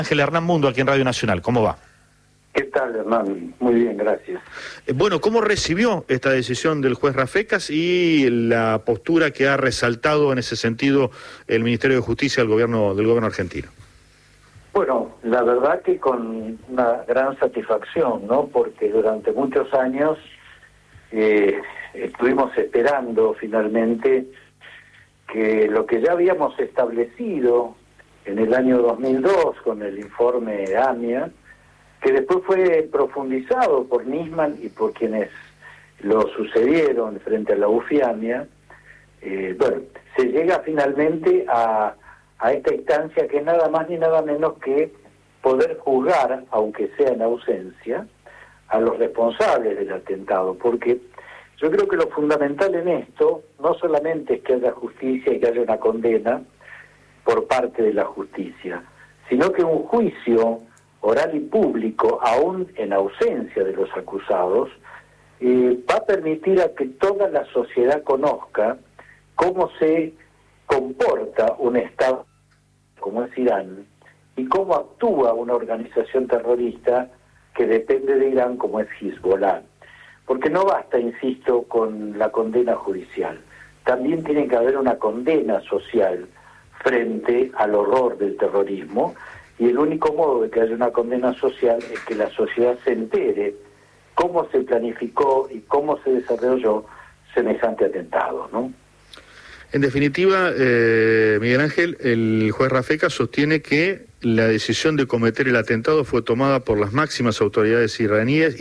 Ángel Hernán Mundo, aquí en Radio Nacional. ¿Cómo va? ¿Qué tal, Hernán? Muy bien, gracias. Bueno, ¿cómo recibió esta decisión del juez Rafecas y la postura que ha resaltado en ese sentido el Ministerio de Justicia del gobierno argentino? Bueno, la verdad que con una gran satisfacción, ¿no? Porque durante muchos años estuvimos esperando finalmente que lo que ya habíamos establecido en el año 2002 con el informe AMIA, que después fue profundizado por Nisman y por quienes lo sucedieron frente a la UFIAMIA, bueno, se llega finalmente a esta instancia que es nada más ni nada menos que poder juzgar, aunque sea en ausencia, a los responsables del atentado, porque yo creo que lo fundamental en esto no solamente es que haya justicia y que haya una condena por parte de la justicia, sino que un juicio oral y público, aún en ausencia de los acusados, va a permitir a que toda la sociedad conozca cómo se comporta un Estado como es Irán y cómo actúa una organización terrorista que depende de Irán como es Hezbollah. Porque no basta, insisto, con la condena judicial. También tiene que haber una condena social frente al horror del terrorismo, y el único modo de que haya una condena social es que la sociedad se entere cómo se planificó y cómo se desarrolló semejante atentado, ¿no? En definitiva, Miguel Ángel, el juez Rafecas sostiene que la decisión de cometer el atentado fue tomada por las máximas autoridades iraníes,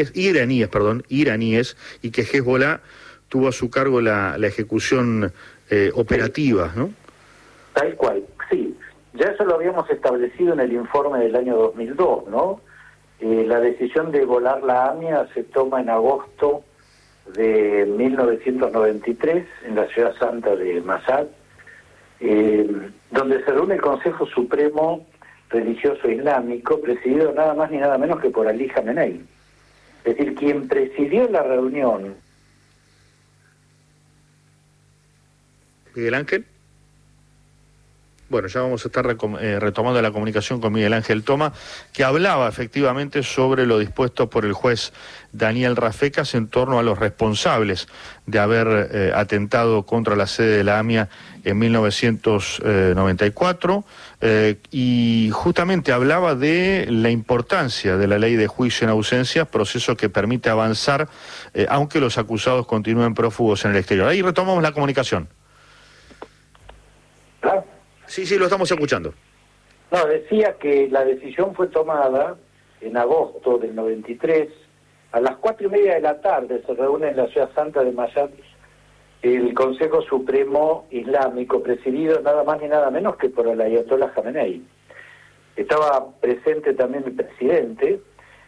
y que Hezbollah tuvo a su cargo la ejecución operativa, ¿no? Tal cual, sí. Ya eso lo habíamos establecido en el informe del año 2002, ¿no? La decisión de volar la AMIA se toma en agosto de 1993 en la ciudad santa de Mashhad, donde se reúne el Consejo Supremo Religioso Islámico, presidido nada más ni nada menos que por Ali Khamenei. Es decir, quien presidió la reunión. Miguel Ángel. Bueno, ya vamos a estar retomando la comunicación con Miguel Ángel Toma, que hablaba efectivamente sobre lo dispuesto por el juez Daniel Rafecas en torno a los responsables de haber atentado contra la sede de la AMIA en 1994, y justamente hablaba de la importancia de la ley de juicio en ausencia, proceso que permite avanzar, aunque los acusados continúen prófugos en el exterior. Ahí retomamos la comunicación. ¿Ah? Sí, lo estamos escuchando. No, decía que la decisión fue tomada en agosto del 93, a las 4:30 de la tarde se reúne en la ciudad santa de Mashhad el Consejo Supremo Islámico, presidido nada más ni nada menos que por el Ayatollah Khamenei. Estaba presente también el presidente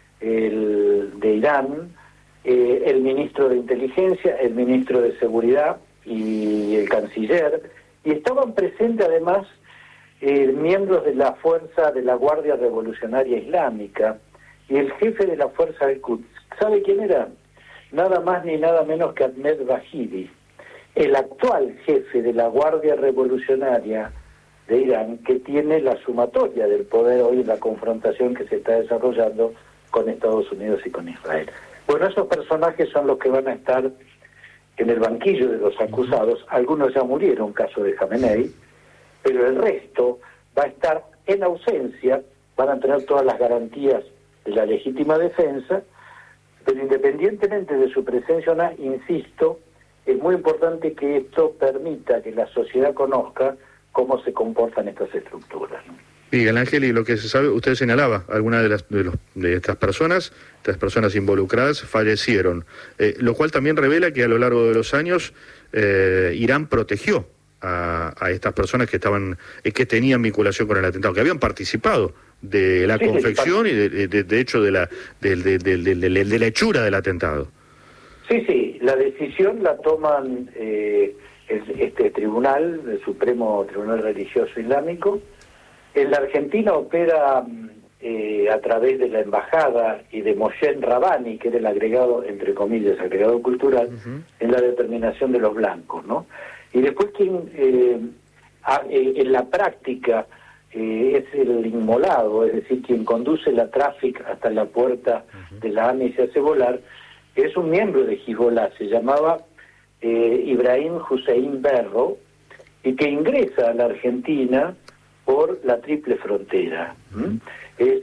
de Irán, el ministro de Inteligencia, el ministro de Seguridad y el canciller, y estaban presentes además miembros de la fuerza de la Guardia Revolucionaria Islámica y el jefe de la fuerza del Quds. ¿Sabe quién era? Nada más ni nada menos que Ahmed Vahidi, el actual jefe de la Guardia Revolucionaria de Irán, que tiene la sumatoria del poder hoy en la confrontación que se está desarrollando con Estados Unidos y con Israel. Bueno, esos personajes son los que van a estar en el banquillo de los acusados. Algunos ya murieron, caso de Khamenei, pero el resto va a estar en ausencia, van a tener todas las garantías de la legítima defensa, pero independientemente de su presencia o no, insisto, es muy importante que esto permita que la sociedad conozca cómo se comportan estas estructuras, ¿no? Miguel Ángel, y lo que se sabe, usted señalaba, algunas de estas personas involucradas fallecieron, lo cual también revela que a lo largo de los años Irán protegió a estas personas que tenían vinculación con el atentado, que habían participado de la confección y de hecho de la hechura del atentado. Sí, la decisión la toman este tribunal, el Supremo Tribunal Religioso Islámico. En la Argentina opera a través de la embajada y de Moshe Rabani, que era el agregado, entre comillas, agregado cultural, en la determinación de los blancos, ¿no? Y después quien en la práctica es el inmolado, es decir, quien conduce la tráfico hasta la puerta de la AMIA y se hace volar, es un miembro de Hezbollah, se llamaba Ibrahim Hussein Berro, y que ingresa a la Argentina por la triple frontera. Es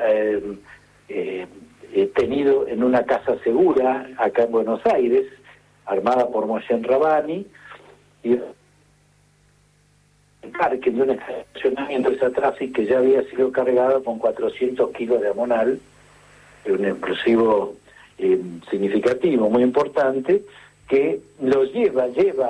tenido en una casa segura acá en Buenos Aires, armada por Mohsen Rabbani, y que de un estacionamiento de esa tráfico que ya había sido cargada con 400 kilos de amonal, un explosivo significativo, muy importante, que lo lleva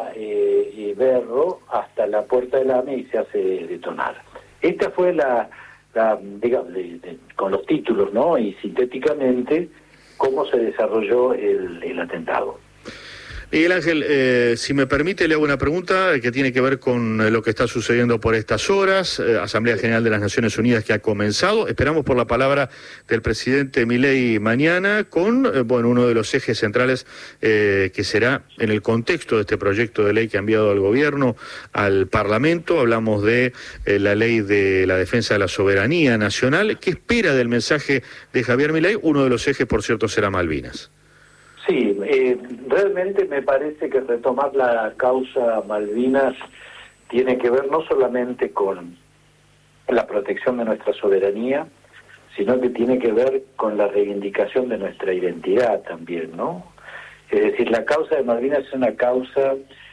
Berro hasta la puerta de la AMIA y se hace detonar. Esta fue digamos, con los títulos, ¿no? Y sintéticamente, cómo se desarrolló el atentado. Miguel Ángel, si me permite, le hago una pregunta que tiene que ver con lo que está sucediendo por estas horas. Asamblea General de las Naciones Unidas que ha comenzado. Esperamos por la palabra del presidente Milei mañana con uno de los ejes centrales que será en el contexto de este proyecto de ley que ha enviado al gobierno, al Parlamento. Hablamos de la ley de la defensa de la soberanía nacional. ¿Qué espera del mensaje de Javier Milei? Uno de los ejes, por cierto, será Malvinas. Sí, realmente me parece que retomar la causa Malvinas tiene que ver no solamente con la protección de nuestra soberanía, sino que tiene que ver con la reivindicación de nuestra identidad también, ¿no? Es decir, la causa de Malvinas es una causa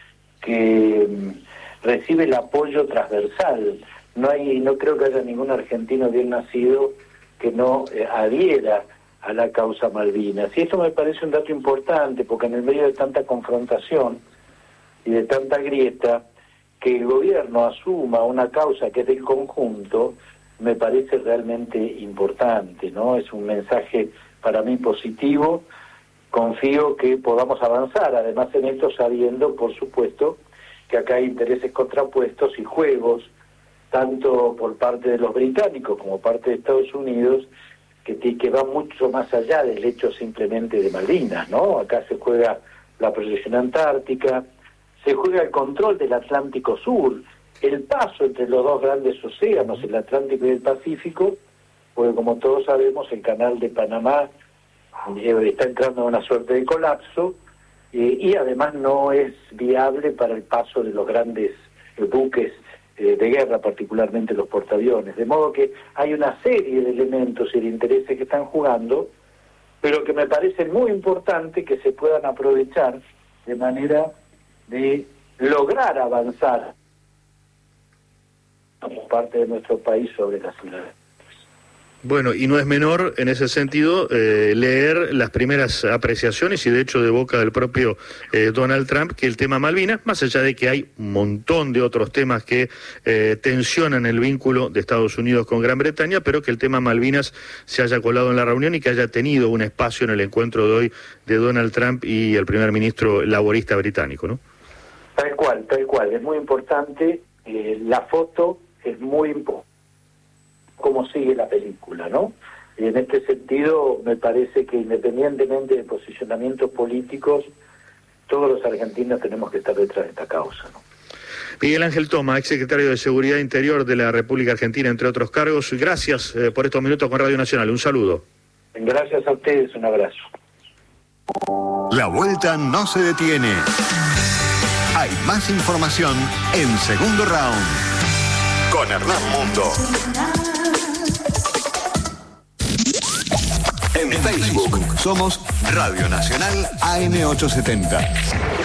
que recibe el apoyo transversal. No creo que haya ningún argentino bien nacido que no adhiera a la causa Malvinas. Y esto me parece un dato importante, porque en el medio de tanta confrontación y de tanta grieta, que el gobierno asuma una causa que es del conjunto, me parece realmente importante, ¿no? Es un mensaje para mí positivo. Confío que podamos avanzar, además en esto sabiendo, por supuesto, que acá hay intereses contrapuestos y juegos, tanto por parte de los británicos como parte de Estados Unidos, que va mucho más allá del hecho simplemente de Malvinas, ¿no? Acá se juega la proyección antártica, se juega el control del Atlántico Sur, el paso entre los dos grandes océanos, el Atlántico y el Pacífico, porque como todos sabemos el canal de Panamá está entrando en una suerte de colapso y además no es viable para el paso de los grandes buques de guerra, particularmente los portaaviones, de modo que hay una serie de elementos y de intereses que están jugando, pero que me parece muy importante que se puedan aprovechar de manera de lograr avanzar como parte de nuestro país sobre la ciudad. Bueno, y no es menor en ese sentido leer las primeras apreciaciones y de hecho de boca del propio Donald Trump que el tema Malvinas, más allá de que hay un montón de otros temas que tensionan el vínculo de Estados Unidos con Gran Bretaña, pero que el tema Malvinas se haya colado en la reunión y que haya tenido un espacio en el encuentro de hoy de Donald Trump y el primer ministro laborista británico, ¿no? Tal cual, es muy importante, la foto es muy importante, cómo sigue la película, ¿no? Y en este sentido me parece que independientemente de posicionamientos políticos, todos los argentinos tenemos que estar detrás de esta causa, ¿no? Miguel Ángel Toma, exsecretario de Seguridad Interior de la República Argentina, entre otros cargos. Gracias por estos minutos con Radio Nacional. Un saludo. Gracias a ustedes, un abrazo. La vuelta no se detiene. Hay más información en Segundo Round con Hernán Mundo. En Facebook somos Radio Nacional AM870.